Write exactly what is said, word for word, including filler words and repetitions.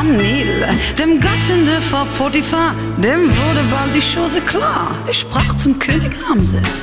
am Nil, dem Gatten der Frau Potiphar, dem wurde bald die Chose klar. Er sprach zum König Ramses: